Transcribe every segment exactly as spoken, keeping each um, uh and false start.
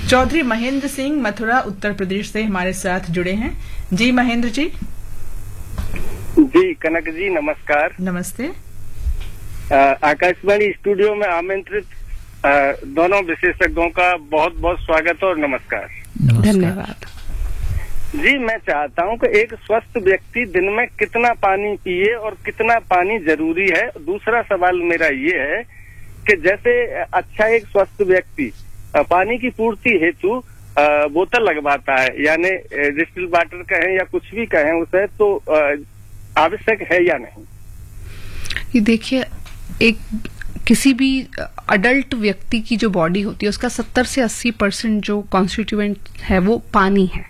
चौधरी महेंद्र सिंह मथुरा उत्तर प्रदेश से हमारे साथ जुड़े हैं। जी महेंद्र जी। जी कनक जी नमस्कार। नमस्ते। आकाशवाणी स्टूडियो में आमंत्रित दोनों विशेषज्ञों का बहुत बहुत स्वागत और नमस्कार। धन्यवाद। जी मैं चाहता हूं कि एक स्वस्थ व्यक्ति दिन में कितना पानी पिए और कितना पानी जरूरी है। दूसरा सवाल मेरा ये है कि जैसे अच्छा एक स्वस्थ व्यक्ति पानी की पूर्ति हेतु बोतल लगवाता है, यानी डिस्टिल वाटर कहें या कुछ भी कहें उसे, तो आवश्यक है या नहीं? ये देखिए, एक किसी भी अडल्ट व्यक्ति की जो बॉडी होती है उसका सत्तर से अस्सी परसेंट जो कॉन्स्टिट्यूएंट है वो पानी है।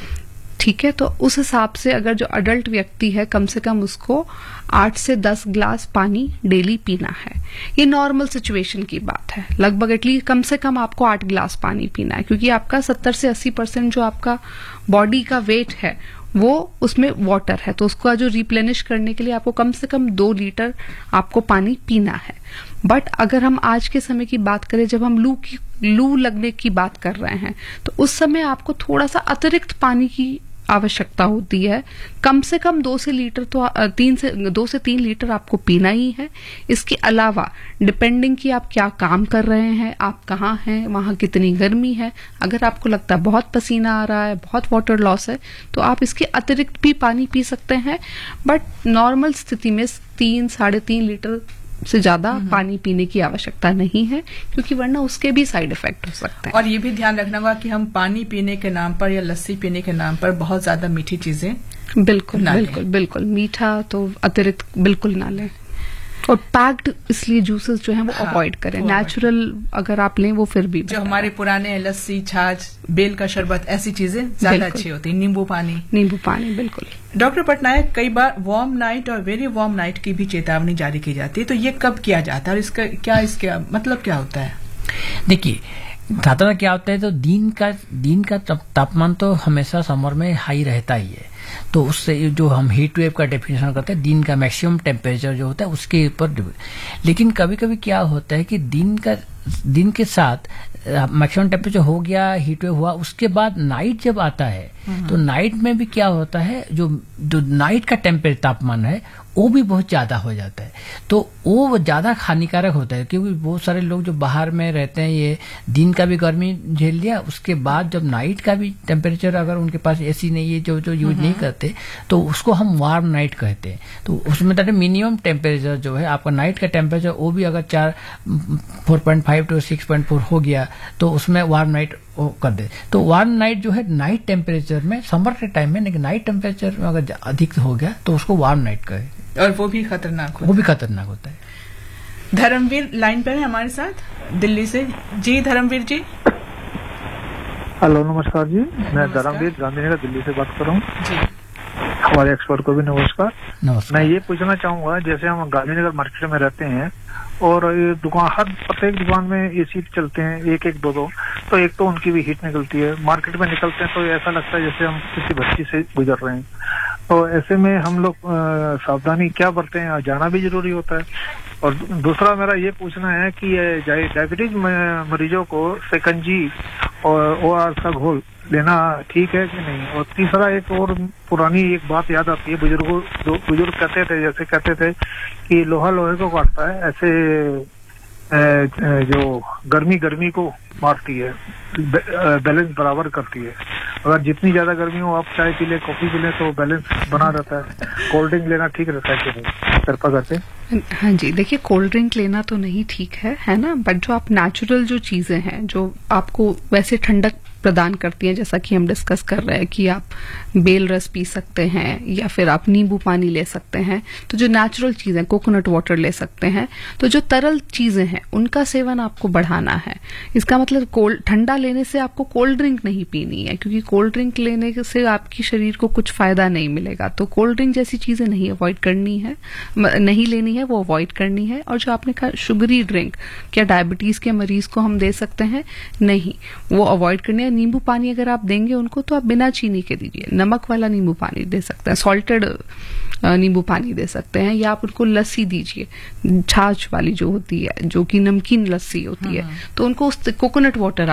ठीक है, तो उस हिसाब से अगर जो अडल्ट व्यक्ति है कम से कम उसको आठ से दस ग्लास पानी डेली पीना है। ये नॉर्मल सिचुएशन की बात है। लगभग एटलीस्ट कम से कम आपको आठ ग्लास पानी पीना है, क्योंकि आपका सत्तर से अस्सी परसेंट जो आपका बॉडी का वेट है वो उसमें वाटर है, तो उसको जो रिप्लेनिश करने के लिए आपको कम से कम दो लीटर आपको पानी पीना है। बट अगर हम आज के समय की बात करें, जब हम लू की लू लगने की बात कर रहे हैं, तो उस समय आपको थोड़ा सा अतिरिक्त पानी की आवश्यकता होती है। कम से कम दो से लीटर तो तीन से दो से तीन लीटर आपको पीना ही है। इसके अलावा डिपेंडिंग कि आप क्या काम कर रहे हैं, आप कहाँ हैं, वहां कितनी गर्मी है, अगर आपको लगता है बहुत पसीना आ रहा है, बहुत वाटर लॉस है, तो आप इसके अतिरिक्त भी पानी पी सकते हैं। बट नॉर्मल स्थिति में तीन साढ़े तीन लीटर से ज्यादा पानी पीने की आवश्यकता नहीं है, क्योंकि वरना उसके भी साइड इफेक्ट हो सकते हैं। और ये भी ध्यान रखना होगा कि हम पानी पीने के नाम पर या लस्सी पीने के नाम पर बहुत ज्यादा मीठी चीजें बिल्कुल बिल्कुल बिल्कुल मीठा तो अतिरिक्त बिल्कुल ना लें। और पैक्ड इसलिए जूसेस जो हैं वो अवॉइड करें। नेचुरल अगर आप लें वो फिर भी जो हमारे पुराने लस्सी, छाछ, बेल का शरबत, ऐसी चीजें ज्यादा अच्छी होती है। नींबू पानी नींबू पानी बिल्कुल। डॉक्टर पटनायक, कई बार वार्म नाइट और वेरी वार्म नाइट की भी चेतावनी जारी की जाती है, तो ये कब किया जाता है और इसका क्या इसका मतलब क्या होता है? देखिए, साधारण क्या होता है, तो दिन का दिन का तापमान तो हमेशा समर में हाई रहता ही है, तो उससे जो हम हीट वेव का डेफिनेशन करते हैं, दिन का मैक्सिमम टेम्परेचर जो होता है उसके ऊपर। लेकिन कभी कभी क्या होता है कि दिन का दिन के साथ मैक्सिमम टेम्परेचर हो गया, हीट वेव हुआ, उसके बाद नाइट जब आता है तो नाइट में भी क्या होता है, जो जो नाइट का टेम्परेचर तापमान है वो भी बहुत ज्यादा हो जाता है, तो वो ज्यादा हानिकारक होता है। क्योंकि बहुत सारे लोग जो बाहर में रहते हैं, ये दिन का भी गर्मी झेल लिया, उसके बाद जब नाइट का भी टेम्परेचर, अगर उनके पास एसी नहीं है, जो जो यूज नहीं करते, तो उसको हम वार्म नाइट कहते हैं। तो उसमें मिनिमम टेम्परेचर जो है आपका नाइट का टेम्परेचर, वो भी अगर चार four point five to six point four हो गया तो उसमें वार्म नाइट वो कर दे। तो वार्म नाइट जो है नाइट टेम्परेचर में, समर के टाइम में, लेकिन नाइट टेम्परेचर में अगर अधिक हो गया तो उसको वार्म नाइट कहे, और वो भी खतरनाक होता है। वो भी खतरनाक होता है। धर्मवीर लाइन पर है हमारे साथ दिल्ली से। जी धर्मवीर जी। हेलो नमस्कार जी, मैं धर्मवीर गांधीनगर दिल्ली से बात कर रहा हूँ जी। हमारे एक्सपर्ट को भी नमस्कार। नमस्कार। मैं ये पूछना चाहूंगा, जैसे हम गांधीनगर मार्केट में रहते हैं और ये दुकान, हर प्रत्येक दुकान में एसी चलते हैं, एक एक दो दो, तो एक तो उनकी भी हीट निकलती है। मार्केट में निकलते हैं तो ऐसा लगता है जैसे हम किसी भट्टी से गुजर रहे हैं। तो ऐसे में हम लोग सावधानी क्या बरतें हैं, जाना भी जरूरी होता है। और दूसरा मेरा ये पूछना है कि डायबिटीज मरीजों को शिकंजी और ओ आर का घोल लेना ठीक है कि नहीं? और तीसरा एक और पुरानी एक बात याद आती है, बुजुर्गों बुजुर्ग कहते थे, जैसे कहते थे कि लोहा लोहे को काटता है, ऐसे जो गर्मी गर्मी को मारती है, बैलेंस बराबर करती है। अगर जितनी ज्यादा गर्मी हो आप चाय पी ले, कॉफी पी ले, तो बैलेंस बना रहता है। कोल्ड ड्रिंक लेना ठीक रहता है कि नहीं? कृपा करते। हाँ जी, देखिए, कोल्ड ड्रिंक लेना तो नहीं ठीक है, है ना, बट जो आप नेचुरल जो चीजें हैं जो आपको वैसे ठंडक प्रदान करती हैं, जैसा कि हम डिस्कस कर रहे हैं कि आप बेल रस पी सकते हैं या फिर आप नींबू पानी ले सकते हैं, तो जो नेचुरल चीजें, कोकोनट वाटर ले सकते हैं, तो जो तरल चीजें हैं उनका सेवन आपको बढ़ाना है। इसका मतलब कोल्ड ठंडा लेने से आपको कोल्ड ड्रिंक नहीं पीनी है, क्योंकि कोल्ड ड्रिंक लेने से आपकी शरीर को कुछ फायदा नहीं मिलेगा। तो कोल्ड ड्रिंक जैसी चीजें नहीं अवॉइड करनी है, नहीं लेनी है, वो अवॉइड करनी है। और जो आपने कहा शुगरी ड्रिंक, क्या डायबिटीज के मरीज को हम दे सकते हैं? नहीं, वो अवॉइड करनी है। नींबू पानी अगर आप देंगे उनको तो आप बिना चीनी के दीजिए, नमक वाला नींबू पानी दे सकते हैं, सॉल्टेड नींबू पानी दे सकते हैं, या आप उनको लस्सी दीजिए, छाछ वाली जो होती है, जो कि नमकीन लस्सी होती है, तो उनको कोकोनट वाटर